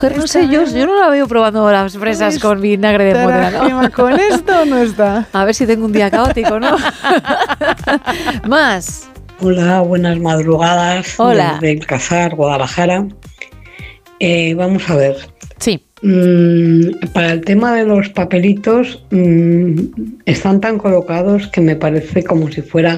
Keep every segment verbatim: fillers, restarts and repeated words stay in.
No sé, yo, yo no la veo probando las fresas con vinagre de modra, ¿no? ¿Con esto no está? A ver si tengo un día caótico, ¿no? Más. Hola, buenas madrugadas. Hola. Desde El Casar, Guadalajara. Eh, vamos a ver. Sí. Mm, para el tema de los papelitos, mm, están tan colocados que me parece como si fuera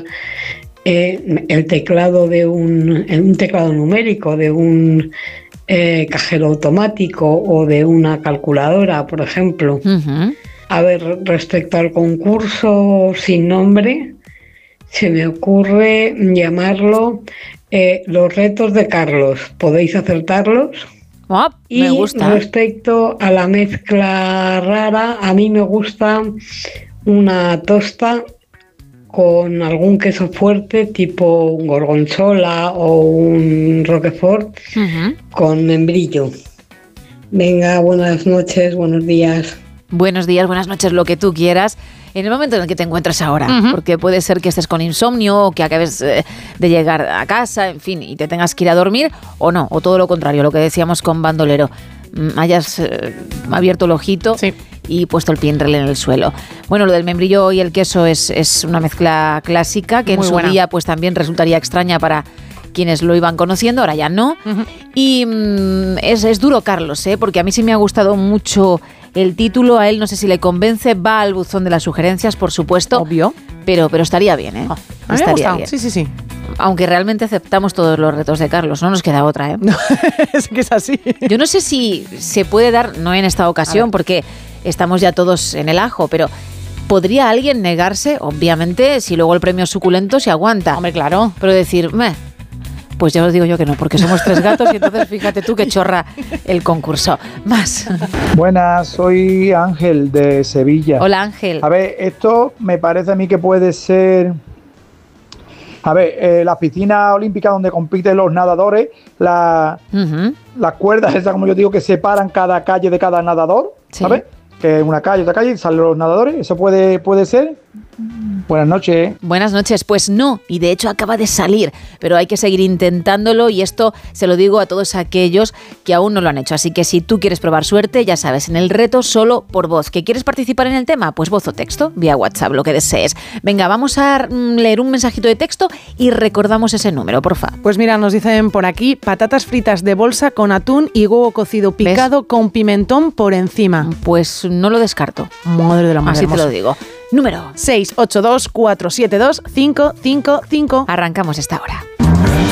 eh, el teclado de un, un teclado numérico de un eh, cajero automático o de una calculadora, por ejemplo. Uh-huh. A ver, respecto al concurso sin nombre, se me ocurre llamarlo eh, Los retos de Carlos. ¿Podéis acertarlos? Oh, y me gusta. Respecto a la mezcla rara, a mí me gusta una tosta con algún queso fuerte tipo un gorgonzola o un roquefort Uh-huh. con membrillo. Venga, buenas noches, buenos días. Buenos días, buenas noches, lo que tú quieras, en el momento en el que te encuentres ahora, Uh-huh. porque puede ser que estés con insomnio o que acabes eh, de llegar a casa, en fin, y te tengas que ir a dormir, o no, o todo lo contrario, lo que decíamos con Bandolero, mm, hayas eh, abierto el ojito Sí. y puesto el pie en el suelo. Bueno, lo del membrillo y el queso es, es una mezcla clásica que Muy en su buena. día pues también resultaría extraña para quienes lo iban conociendo, ahora ya no. Uh-huh. Y mm, es, es duro, Carlos, ¿eh? Porque a mí sí me ha gustado mucho el título, a él no sé si le convence, va al buzón de las sugerencias, por supuesto. Obvio. Pero, pero estaría bien, ¿eh? Oh, a mí me ha estaría gustado. bien. Sí, sí, sí. Aunque realmente aceptamos todos los retos de Carlos, no nos queda otra, ¿eh? Es que es así. Yo no sé si se puede dar, no en esta ocasión, porque estamos ya todos en el ajo, pero ¿podría alguien negarse? Obviamente, si luego el premio es suculento, se aguanta. Hombre, claro. Pero decir, meh, pues ya os digo yo que no, porque somos tres gatos y entonces fíjate tú que chorra el concurso. Más. Buenas, soy Ángel de Sevilla. Hola, Ángel. A ver, esto me parece a mí que puede ser... A ver, eh, la piscina olímpica donde compiten los nadadores, la, Uh-huh. las cuerdas esas, como yo digo, que separan cada calle de cada nadador, Sí. ¿sabes? Que una calle, otra calle, y salen los nadadores, ¿eso puede, puede ser? Buenas noches. Buenas noches, pues no, y de hecho acaba de salir, pero hay que seguir intentándolo y esto se lo digo a todos aquellos que aún no lo han hecho, así que si tú quieres probar suerte, ya sabes, en el reto solo por voz. ¿Que quieres participar en el tema? Pues voz o texto, vía WhatsApp, lo que desees. Venga, vamos a mm, leer un mensajito de texto y recordamos ese número, porfa. Pues mira, nos dicen por aquí patatas fritas de bolsa con atún y huevo cocido picado con pimentón por encima. Pues no lo descarto, Madre de la madre así te hermosa. lo digo. Número, seis ocho dos, cuatro siete dos, cinco cinco cinco. arrancamos esta hora.